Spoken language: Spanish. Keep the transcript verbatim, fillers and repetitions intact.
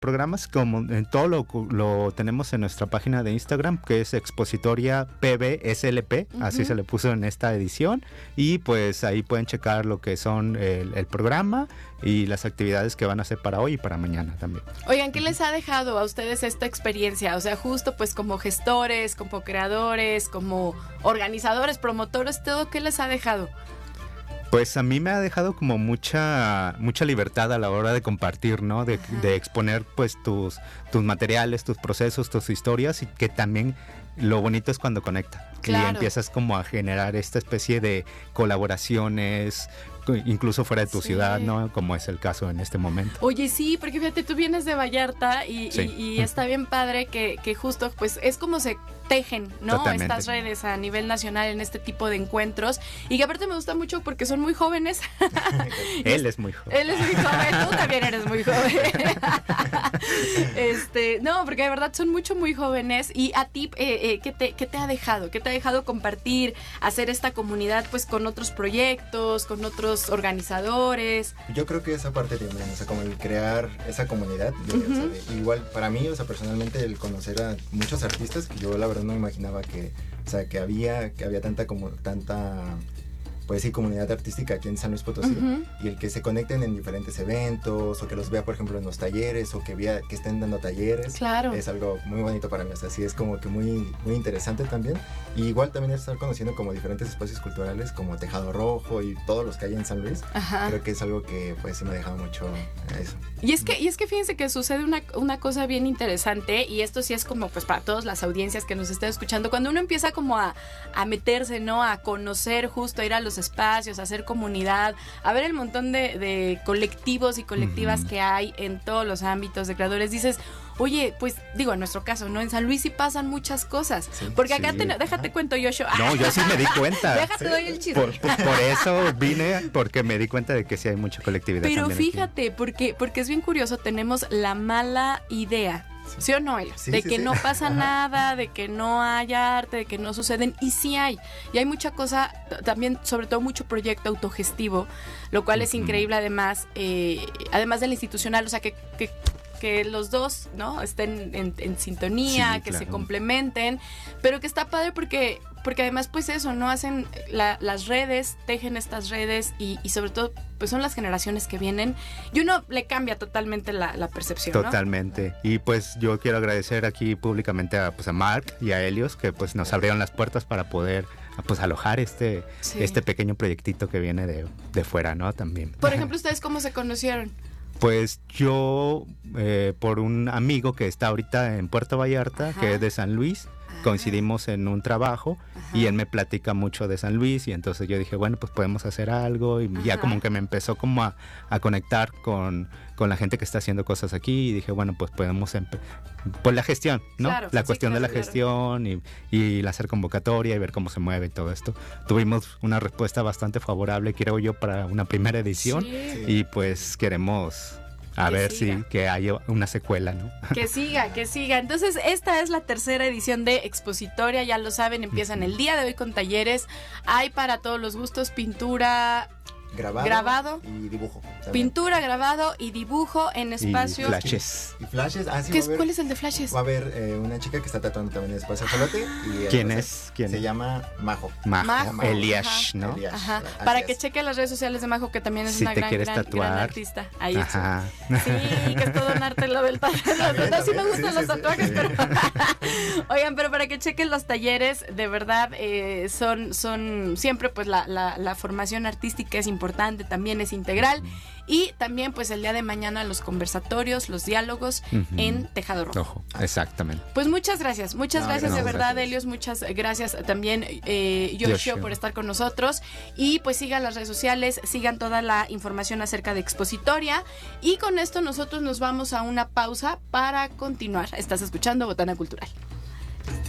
programas, como en todo lo, lo tenemos en nuestra página de Instagram, que es Expositoria P B S L P, uh-huh. así se le puso en esta edición, y pues ahí pueden checar lo que son el, el programa y las actividades que van a hacer para hoy y para mañana también. Oigan, ¿qué les ha dejado a ustedes esta experiencia? O sea, justo pues como gestores, como creadores, como organizadores, promotores, todo, ¿qué les ha dejado? Pues a mí me ha dejado como mucha mucha libertad a la hora de compartir, ¿no? De, de exponer pues tus, tus materiales, tus procesos, tus historias, y que también lo bonito es cuando conecta. Claro. Y empiezas como a generar esta especie de colaboraciones, incluso fuera de tu sí. ciudad, ¿no? Como es el caso en este momento. Oye, sí, porque fíjate, tú vienes de Vallarta y, sí. y, y está bien padre que, que justo, pues, es como se tejen, ¿no? Totalmente. Estas redes a nivel nacional en este tipo de encuentros, y que aparte me gusta mucho porque son muy jóvenes. Él es muy joven. Él es muy joven, tú también eres muy joven. este, no, porque de verdad son mucho, muy jóvenes. Y a ti, eh, eh, ¿qué te, qué te ha dejado? ¿Qué te ha dejado compartir, hacer esta comunidad, pues, con otros proyectos, con otros organizadores? Yo creo que esa parte también, o sea, como el crear esa comunidad, de, uh-huh. o sea, de, igual para mí, o sea, personalmente el conocer a muchos artistas que yo la verdad no imaginaba que, o sea, que había, que había tanta como, tanta, pues sí, comunidad artística aquí en San Luis Potosí, uh-huh. y el que se conecten en diferentes eventos, o que los vea, por ejemplo, en los talleres, o que vea, que estén dando talleres, claro. es algo muy bonito para mí, o sea, sí, es como que muy, muy interesante también, y igual también estar conociendo como diferentes espacios culturales, como Tejado Rojo, y todos los que hay en San Luis, ajá. creo que es algo que, pues, sí me ha dejado mucho eso. Y es que, y es que fíjense que sucede una, una cosa bien interesante, y esto sí es como, pues, para todas las audiencias que nos estén escuchando, cuando uno empieza como a, a meterse, ¿no? A conocer justo, a ir a los espacios, a hacer comunidad, a ver el montón de, de colectivos y colectivas uh-huh. que hay en todos los ámbitos de creadores, dices, oye, pues digo, en nuestro caso, ¿no? En San Luis sí pasan muchas cosas, sí, porque acá, sí. te, déjate cuento, Yoshio. No, yo sí me di cuenta. Déjate, sí. doy el chisme. Por, por, por eso vine, porque me di cuenta de que sí hay mucha colectividad. Pero también fíjate, aquí. porque porque es bien curioso, tenemos la mala idea, ¿sí, ¿Sí o no, Elio? Sí, de sí, que sí. no pasa Ajá. nada, de que no hay arte, de que no suceden, y sí hay. Y hay mucha cosa, también, sobre todo mucho proyecto autogestivo, lo cual uh-huh. es increíble además, eh, además del institucional, o sea, que... que que los dos, ¿no? Estén en, en sintonía, sí, que claro. se complementen, pero que está padre porque, porque además, pues eso, ¿no? Hacen la, las redes, tejen estas redes y, y sobre todo, pues son las generaciones que vienen y uno le cambia totalmente la, la percepción, ¿no? Totalmente. Y pues yo quiero agradecer aquí públicamente a, pues, a Mark y a Helios, que pues nos abrieron las puertas para poder pues alojar este, sí. este pequeño proyectito que viene de, de fuera, ¿no? También. Por ejemplo, ¿ustedes cómo se conocieron? Pues yo, eh, por un amigo que está ahorita en Puerto Vallarta, Ajá. que es de San Luis, Ajá. coincidimos en un trabajo Ajá. y él me platica mucho de San Luis y entonces yo dije, bueno, pues podemos hacer algo y Ajá. ya como que me empezó como a, a conectar con, con la gente que está haciendo cosas aquí y dije, bueno, pues podemos empe- pues la gestión, ¿no? Claro, la sí, cuestión claro, de la claro. gestión y, y el hacer convocatoria y ver cómo se mueve todo esto. Tuvimos una respuesta bastante favorable, creo yo, para una primera edición sí. y pues queremos... A que ver siga. si que haya una secuela, ¿no? Que siga, que siga. Entonces, esta es la tercera edición de Expositoria, ya lo saben, empiezan el día de hoy con talleres. Hay para todos los gustos, pintura... Grabado, grabado y dibujo. También. Pintura, grabado y dibujo en espacios. Y flashes. Y flashes. Ah, sí, ¿Qué va es, a haber, ¿Cuál es el de flashes? Va a haber eh, una chica que está tatuando también el espacio Ajolote. Y ¿Quién es? ¿Quién se es? llama Majo. Majo. Majo. Eliash, ¿no? Eliash. Ajá. Para que cheque las redes sociales de Majo, que también es si una te gran, gran, gran artista. Ahí Ajá. está. Sí, que es todo un arte lo del tatuaje. No, sí me gustan sí, los sí, tatuajes, sí. pero... Oigan, pero para que chequen los talleres, de verdad, eh, son, son siempre, pues, la, la, la formación artística es importante, también es integral. Y también, pues, el día de mañana los conversatorios, los diálogos uh-huh. en Tejado Rojo. Ojo, exactamente. Pues muchas gracias, muchas no, gracias no, de verdad, gracias. Helios, muchas gracias también, eh, Yoshio, por estar con nosotros. Y pues sigan las redes sociales, sigan toda la información acerca de Expositoria. Y con esto nosotros nos vamos a una pausa para continuar. Estás escuchando Botana Cultural.